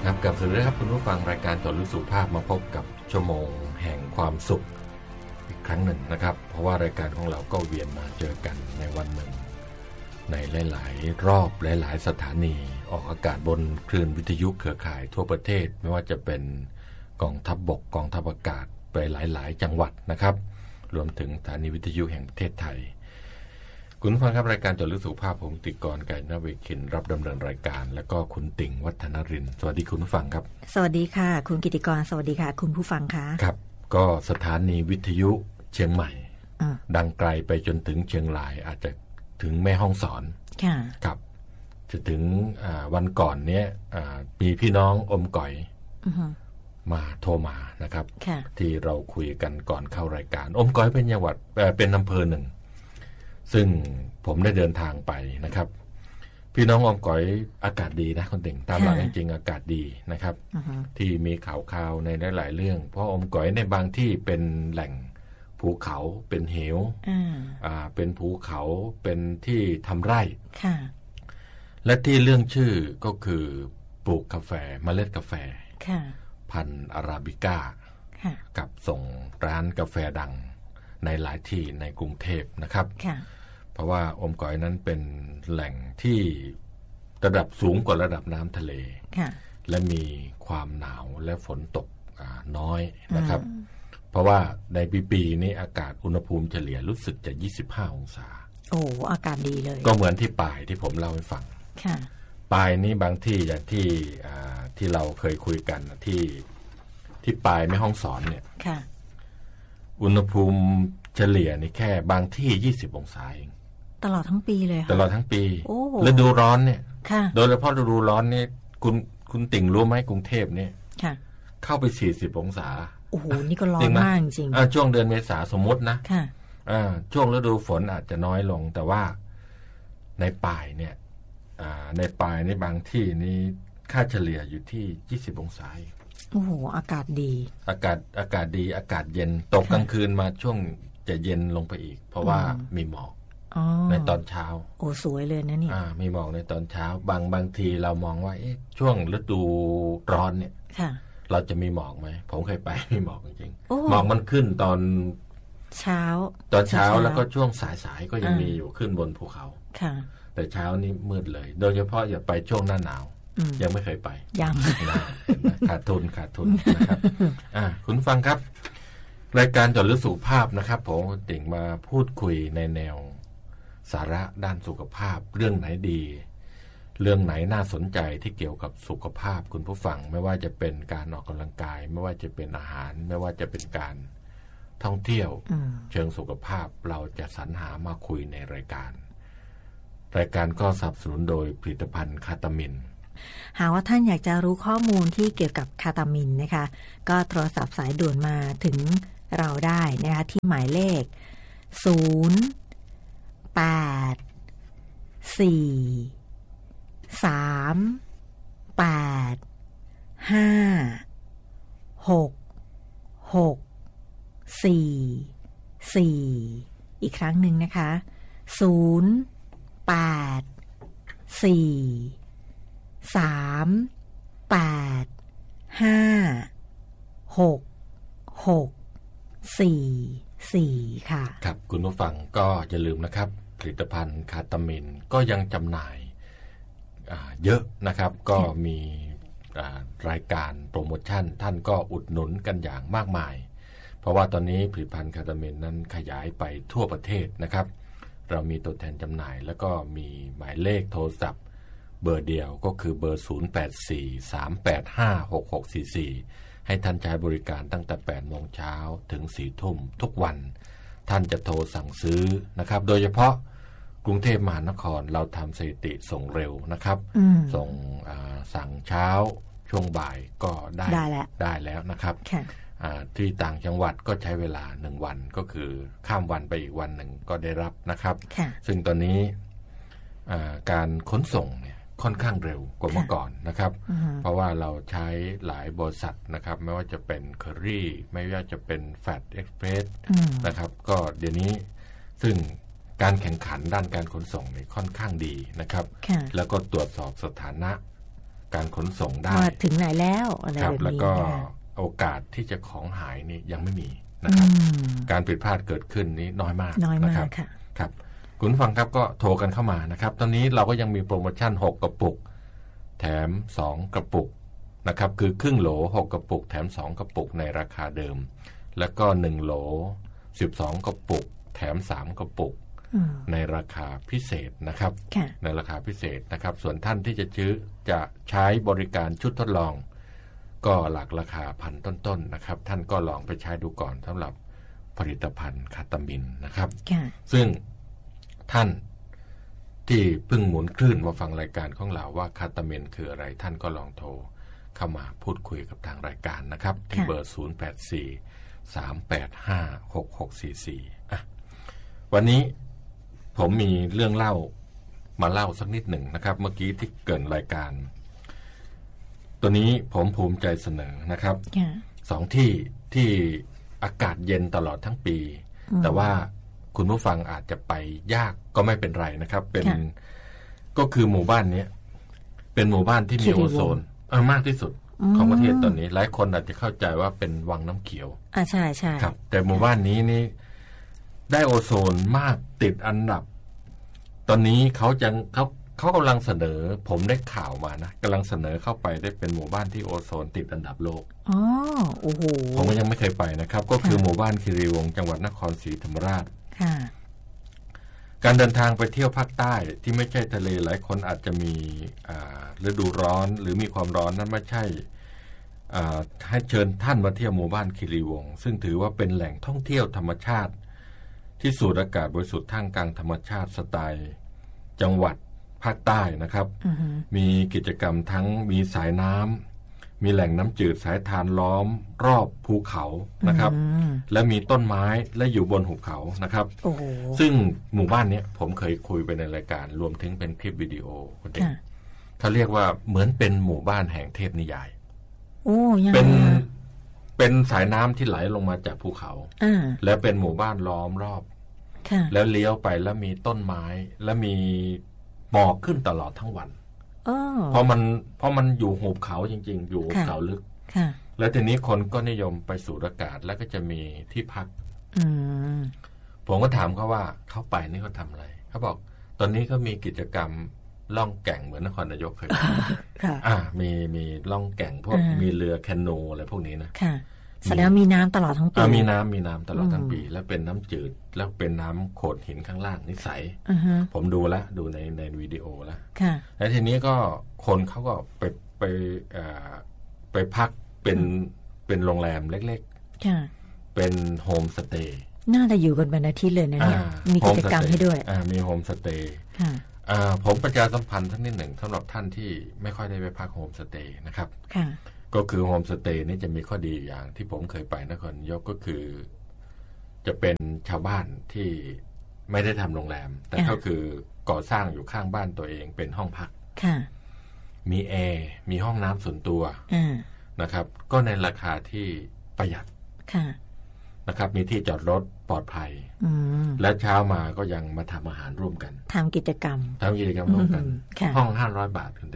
ครับกับสวัสดีครับคุณผู้ฟังรายการจดลึกสุขภาพมาพบกับชั่วโมงแห่งความสุขอีกครั้งหนึ่งนะครับเพราะว่ารายการของเราก็เวียนมาเจอกันในวันหนึ่งในหลายๆรอบหลายๆสถานีออกอากาศบนคลื่นวิทยุเครือข่ายทั่วประเทศไม่ว่าจะเป็นกองทัพบกกองทัพอากาศไปหลายๆจังหวัดนะครับรวมถึงสถานีวิทยุแห่งประเทศไทยคุณผู้ฟังครับรายการจดลึกสุขภาพผมติกรไก่นเวคินรับดำเนินรายการแล้วก็คุณติ่งวัฒนรินทร์สวัสดีคุณผู้ฟังครับสวัสดีค่ะคุณกิติกรสวัสดีค่ะคุณผู้ฟังค่ะครับก็สถานีวิทยุเชียงใหม่ดังไกลไปจนถึงเชียงรายอาจจะถึงแม่ฮ่องสอนครับจะถึงวันก่อนเนี้ยมีพี่น้องอมก๋อยมาโทรมานะครับที่เราคุยกันก่อนเข้ารายการอมก๋อยเป็นจังหวัดเป็นอำเภอหนึ่งซึ่งผมได้เดินทางไปนะครับพี่น้องอมก๋อยอากาศดีนะคุณติ่งตามหลักจริงๆอากาศดีนะครับที่มีข่าวๆในหลายๆเรื่องเพราะอมก๋อยในบางที่เป็นแหล่งภูเขาเป็นเหวเป็นภูเขาเป็นที่ทำไร่และที่เรื่องชื่อก็คือปลูกกาแฟเมล็ดกาแฟพันธุ์อาราบิก้ากับส่งร้านกาแฟดังในหลายที่ในกรุงเทพนะครับเพราะว่าอมก๋อยนั้นเป็นแหล่งที่ระดับสูงกว่าระดับน้ำทะเลและมีความหนาวและฝนตกน้อยนะครับเพราะว่าในปีนี้อากาศอุณหภูมิเฉลี่ยรู้สึกจะ25องศาโอ้อากาศดีเลยก็เหมือนที่ปายที่ผมเล่าให้ฟังปายนี้บางที่อย่างที่เราเคยคุยกันที่ปายแม่ฮ่องสอนเนี่ยอุณหภูมิเฉลี่ยนี่แค่บางที่20องศาเองตลอดทั้งปีเลยตลอดทั้งปีฤดูร้อนเนี่ยโดยเฉพาะฤดูร้อนนี่คุณติ่งรู้ไหมกรุงเทพเนี่ยเข้าไป40องศาโอ้โหนี่ก็ร้อนมากจริงช่วงเดือนเมษาสมมตินะช่วงฤดูฝนอาจจะน้อยลงแต่ว่าในปลายเนี่ยในปลายในบางที่นี่ค่าเฉลี่ยอยู่ที่20องศาโอ้โหอากาศดีอากาศดีอากาศเย็นตกกลางคืนมาช่วงจะเย็นลงไปอีกเพราะว่ามีหมอกในตอนเช้าโอ้สวยเลยนะนี่มีหมอกในตอนเช้าบางทีเรามองว่าช่วงฤดูร้อนเนี่ยเราจะมีหมอกไหมผมเคยไปมีหมอกจริงๆหมอกมันขึ้นตอนเช้าแล้วก็ช่วงสายๆก็ยังมีอยู่ขึ้นบนภูเขาแต่เช้านี้มืดเลยโดยเฉพาะอย่าไปช่วงหน้าหนาวยังไม่เคยไปยังขาดทุนนะครับคุณฟังครับรายการจดลึกสุขภาพนะครับผมติ่งมาพูดคุยในแนวสาระด้านสุขภาพเรื่องไหนดีเรื่องไหนน่าสนใจที่เกี่ยวกับสุขภาพคุณผู้ฟังไม่ว่าจะเป็นการออกกำลังกายไม่ว่าจะเป็นอาหารไม่ว่าจะเป็นการท่องเที่ยวเชิงสุขภาพเราจะสรรหามาคุยในรายการก็สนับสนุนโดยผลิตภัณฑ์คาตามินหากว่าท่านอยากจะรู้ข้อมูลที่เกี่ยวกับคาตามินนะคะก็โทรศัพท์สายด่วนมาถึงเราได้นะคะที่หมายเลขอีกครั้งหนึ่งนะคะ084-385-6644ค่ะครับคุณผู้ฟังก็อย่าลืมนะครับผลิตภัณฑ์คาตามินก็ยังจำหน่ายเยอะนะครับก็มีรายการโปรโมชั่นท่านก็อุดหนุนกันอย่างมากมายเพราะว่าตอนนี้ผลิตภัณฑ์คาตามินนั้นขยายไปทั่วประเทศนะครับเรามีตัวแทนจำหน่ายแล้วก็มีหมายเลขโทรศัพท์เบอร์เดียวก็คือเบอร์0843856644ให้ท่านใช้บริการตั้งแต่ 8 โมงเช้าถึง 4 ทุ่มทุกวันท่านจะโทรสั่งซื้อนะครับโดยเฉพาะกรุงเทพมหานครเราทำสถิติส่งเร็วนะครับส่งสั่งเช้าช่วงบ่ายก็ได้แล้วนะครับที่ต่างจังหวัดก็ใช้เวลา1วันก็คือข้ามวันไปอีกวันหนึ่งก็ได้รับนะครับซึ่งตอนนี้การขนส่งเนี่ยค่อนข้างเร็วกว่าเมื่อก่อนนะครับเพราะว่าเราใช้หลายบริษัทนะครับไม่ว่าจะเป็นเคอรี่ไม่ว่าจะเป็นแฟดเอ็กซ์เพรสนะครับก็เดี๋ยวนี้ซึ่งการแข่งขันด้านการขนส่งเนี่ยค่อนข้างดีนะครับแล้วก็ตรวจสอบสถานะการขนส่งได้ถึงไหนแล้วอะไรแบบนี้แล้วก็โอกาสที่จะของหายนี่ยังไม่มีนะครับการผิดพลาดเกิดขึ้นนี้น้อยมากนะครับครับคุณฟังครับก็โทรกันเข้ามานะครับตอนนี้เราก็ยังมีโปรโมชั่น6กระปุกแถม2กระปุกนะครับคือครึ่งโหล6กระปุกแถม2กระปุกในราคาเดิมแล้วก็1โหล12กระปุกแถม3กระปุกในราคาพิเศษนะครับในราคาพิเศษนะครับส่วนท่านที่จะใช้บริการชุดทดลองก็หลักราคาพันต้นๆนะครับท่านก็ลองไปใช้ดูก่อนสำหรับผลิตภัณฑ์คาตามินนะครับซึ่งท่านที่เพิ่งหมุนคลื่นมาฟังรายการของเราว่าคาตามินคืออะไรท่านก็ลองโทรเข้ามาพูดคุยกับทางรายการนะครับที่เบอร์0843856644วันนี้ผมมีเรื่องเล่ามาเล่าสักนิดหนึ่งนะครับเมื่อกี้ที่เกริ่นรายการตัวนี้ผมภูมิใจเสนอนะครับ2ที่อากาศเย็นตลอดทั้งปีแต่ว่าคุณผู้ฟังอาจจะไปยากก็ไม่เป็นไรนะครับก็คือหมู่บ้านนี้เป็นหมู่บ้านที่มีโอโซนมากที่สุดของประเทศตอนนี้หลายคนอาจจะเข้าใจว่าเป็นวังน้ำเขียวใช่ใช่ครับแต่หมู่บ้านนี้นี่ได้โอโซนมากติดอันดับตอนนี้เขากำลังเสนอผมได้ข่าวมานะกำลังเสนอเข้าไปได้เป็นหมู่บ้านที่โอโซนติดอันดับโลกโอ้โหผมก็ยังไม่เคยไปนะครับก็คือหมู่บ้านคีรีวงศ์จังหวัดนครศรีธรรมราชการเดินทางไปเที่ยวภาคใต้ที่ไม่ใช่ทะเลหลายคนอาจจะมีฤดูร้อนหรือมีความร้อนนั้นไม่ใช่ให้เชิญท่านมาเที่ยวหมู่บ้านคีรีวงศ์ซึ่งถือว่าเป็นแหล่งท่องเที่ยวธรรมชาติที่สูดอากาศบริสุทธิ์ท่ามกลางธรรมชาติสไตล์จังหวัดภาคใต้นะครับมีกิจกรรมทั้งมีสายน้ำมีแหล่งน้ำจืดสายทานล้อมรอบภูเขานะครับและมีต้นไม้และอยู่บนหุบเขานะครับซึ่งหมู่บ้านนี้ผมเคยคุยไปในรายการรวมถึงเป็นคลิปวิดีโอเขาเรียกว่าเหมือนเป็นหมู่บ้านแห่งเทพนิยายเป็นสายน้ำที่ไหลลงมาจากภูเขาแล้วเป็นหมู่บ้านล้อมรอบแล้วเลี้ยวไปแล้วมีต้นไม้และมีหมอกขึ้นตลอดทั้งวันเพราะมันอยู่หุบเขาจริงๆอยู่หุบเขาลึกแล้วทีนี้คนก็นิยมไปสูดอากาศแล้วก็จะมีที่พักผมก็ถามเขาว่าเขาไปนี่เขาทำอะไรเขาบอกตอนนี้ก็มีกิจกรรมล่องแก่งเหมือนนครนายกเคยมีล่องแก่งพวกมีเรือแคนูอะไรพวกนี้นะแสดงมีน้ำตลอดทั้งปีมีน้ำตลอดทั้งปีแล้วเป็นน้ำจืดแล้วเป็นน้ำโขดหินข้างล่างนิสัยผมดูในวิดีโอแล้วแล้วทีนี้ก็คนเขาก็ไปพักเป็นโรงแรมเล็กๆเป็นโฮมสเตย์น่าจะอยู่กันเป็นอาทิตย์เลยนะเนี่ยมีกิจกรรมให้ด้วยมีโฮมสเตย์ผมประชาสัมพันธ์สักนิดหนึ่งสำหรับท่านที่ไม่ค่อยได้ไปพักโฮมสเตย์นะครับก็คือโฮมสเตย์นี่จะมีข้อดีอย่างที่ผมเคยไปนครนายกก็คือจะเป็นชาวบ้านที่ไม่ได้ทำโรงแรมแต่ก็คือก่อสร้างอยู่ข้างบ้านตัวเองเป็นห้องพักมีแอร์มีห้องน้ำส่วนตัวนะครับก็ในราคาที่ประหยัดนะครับมีที่จอดรถปลอดภัยและเช้ามาก็ยังมาทำอาหารร่วมกันทำกิจกรรมร่วมกันห้อง500 บาท